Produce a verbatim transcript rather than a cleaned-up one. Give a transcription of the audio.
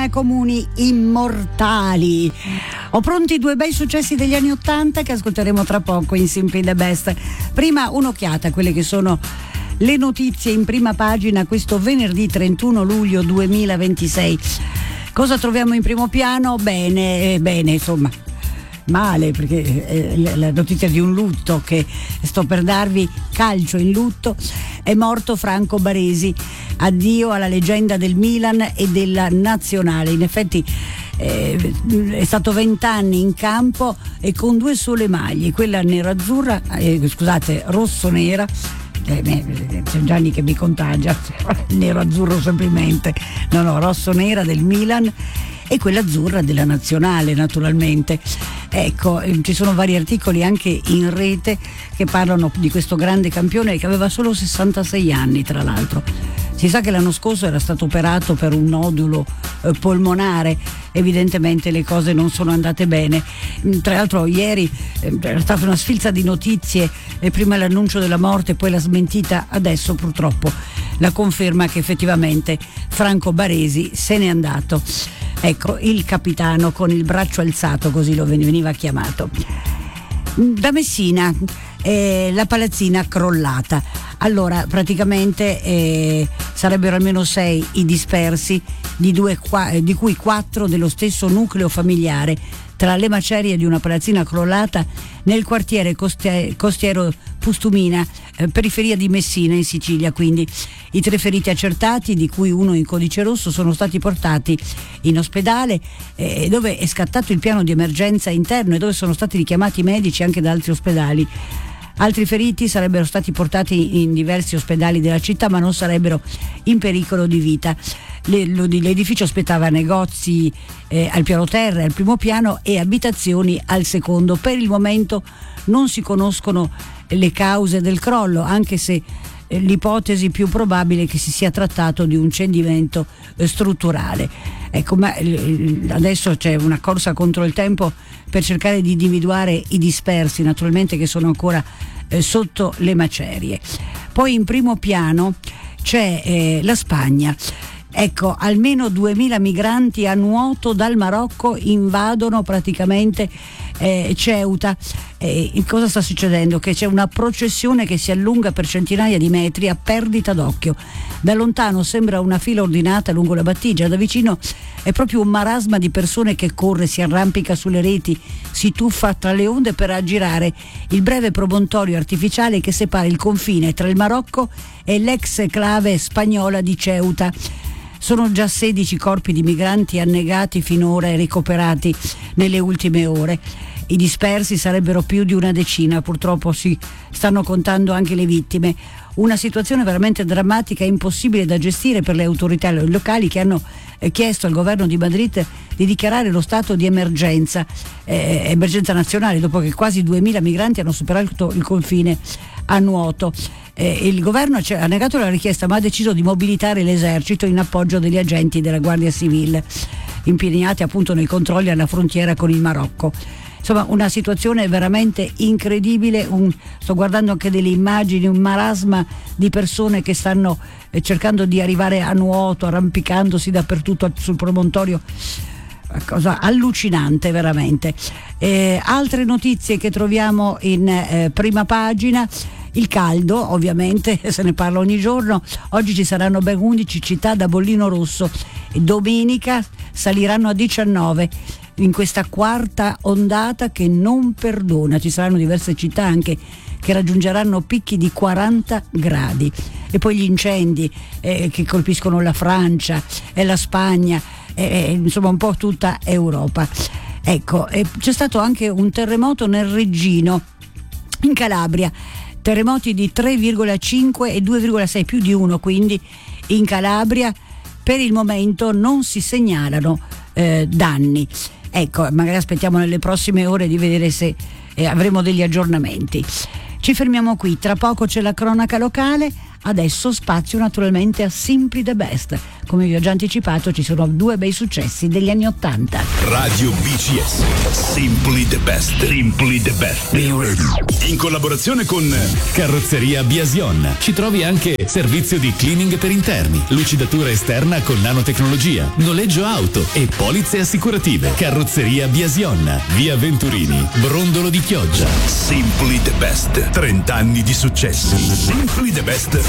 Comuni immortali. Ho pronti due bei successi degli anni Ottanta che ascolteremo tra poco in Simply the Best. Prima un'occhiata a quelle che sono le notizie in prima pagina questo venerdì trentuno luglio duemilaventisei. Cosa troviamo in primo piano? Bene, bene, insomma, male, perché eh, la notizia di un lutto che sto per darvi. Calcio in lutto, è morto Franco Baresi, addio alla leggenda del Milan e della Nazionale. In effetti eh, è stato vent'anni in campo e con due sole maglie, quella nerazzurra, eh, scusate, rosso-nera. Eh, c'è Gianni che mi contagia, nero-azzurro semplicemente, no no, rosso-nera del Milan e quella azzurra della Nazionale, naturalmente. Ecco, ci sono vari articoli anche in rete che parlano di questo grande campione che aveva solo sessantasei anni, tra l'altro. Si sa che l'anno scorso era stato operato per un nodulo eh, polmonare, evidentemente le cose non sono andate bene. Tra l'altro ieri eh, era stata una sfilza di notizie, eh, prima l'annuncio della morte, poi la smentita, adesso purtroppo la conferma che effettivamente Franco Baresi se n'è andato. Ecco, il capitano con il braccio alzato, così lo veniva chiamato. Da Messina, eh, la palazzina crollata. Allora, praticamente eh, sarebbero almeno sei i dispersi, di, due, qua, di cui quattro dello stesso nucleo familiare, tra le macerie di una palazzina crollata nel quartiere coste- costiero Pustumina, eh, periferia di Messina, in Sicilia. Quindi i tre feriti accertati, di cui uno in codice rosso, sono stati portati in ospedale, eh, dove è scattato il piano di emergenza interno e dove sono stati richiamati i medici anche da altri ospedali. Altri feriti sarebbero stati portati in diversi ospedali della città, ma non sarebbero in pericolo di vita. L'edificio aspettava negozi eh, al piano terra, al primo piano, e abitazioni al secondo. Per il momento non si conoscono le cause del crollo, anche se eh, l'ipotesi più probabile è che si sia trattato di un cedimento eh, strutturale. Ecco, ma eh, adesso c'è una corsa contro il tempo per cercare di individuare i dispersi, naturalmente, che sono ancora eh, sotto le macerie. Poi in primo piano c'è eh, la Spagna. Ecco, almeno duemila migranti a nuoto dal Marocco invadono praticamente eh, Ceuta. Eh, cosa sta succedendo? Che c'è una processione che si allunga per centinaia di metri a perdita d'occhio. Da lontano sembra una fila ordinata lungo la battigia, da vicino è proprio un marasma di persone che corre, si arrampica sulle reti, si tuffa tra le onde per aggirare il breve promontorio artificiale che separa il confine tra il Marocco e l'ex enclave spagnola di Ceuta. Sono già sedici corpi di migranti annegati finora e ricoverati nelle ultime ore. I dispersi sarebbero più di una decina, purtroppo si stanno contando anche le vittime. Una situazione veramente drammatica e impossibile da gestire per le autorità locali, che hanno chiesto al governo di Madrid di dichiarare lo stato di emergenza, eh, emergenza nazionale, dopo che quasi duemila migranti hanno superato il confine a nuoto. Eh, il governo ha negato la richiesta, ma ha deciso di mobilitare l'esercito in appoggio degli agenti della Guardia Civile impegnati appunto nei controlli alla frontiera con il Marocco. Insomma, una situazione veramente incredibile. Un, sto guardando anche delle immagini, un marasma di persone che stanno eh, cercando di arrivare a nuoto, arrampicandosi dappertutto sul promontorio. Cosa allucinante veramente. Eh, altre notizie che troviamo in eh, prima pagina. Il caldo, ovviamente, se ne parla ogni giorno. Oggi ci saranno ben undici città da bollino rosso e domenica saliranno a diciannove in questa quarta ondata che non perdona. Ci saranno diverse città anche che raggiungeranno picchi di quaranta gradi. E poi gli incendi eh, che colpiscono la Francia e la Spagna, eh, insomma un po' tutta Europa. Ecco, eh, c'è stato anche un terremoto nel Reggino, in Calabria. Terremoti di tre virgola cinque e due virgola sei, più di uno quindi in Calabria. Per il momento non si segnalano eh, danni. Ecco, magari aspettiamo nelle prossime ore di vedere se eh, avremo degli aggiornamenti. Ci fermiamo qui, tra poco c'è la cronaca locale. adesso spazio naturalmente a Simply the Best. Come vi ho già anticipato, ci sono due bei successi degli anni ottanta. Radio B C S, Simply the Best. Simply the Best. Be ready. In collaborazione con Carrozzeria Biasion. Ci trovi anche servizio di cleaning per interni, lucidatura esterna con nanotecnologia, noleggio auto e polizze assicurative. Carrozzeria Biasion, via Venturini, Brondolo di Chioggia. Simply the Best. trenta anni di successi. Simply the Best